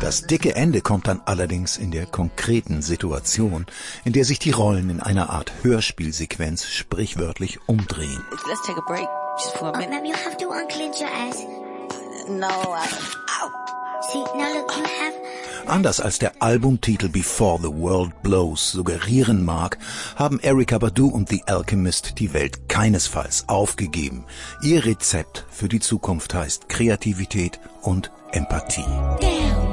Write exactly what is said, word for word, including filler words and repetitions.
Das dicke Ende kommt dann allerdings in der konkreten Situation, in der sich die Rollen in einer Art Hörspielsequenz sprichwörtlich umdrehen. Let's take a break just for a minute. Oh, ma'am, you have to unclench your ass. No, I... Ow. See, now look, you have... Anders als der Albumtitel Before the World Blows suggerieren mag, haben Erykah Badu und The Alchemist die Welt keinesfalls aufgegeben. Ihr Rezept für die Zukunft heißt Kreativität und Empathie. Damn.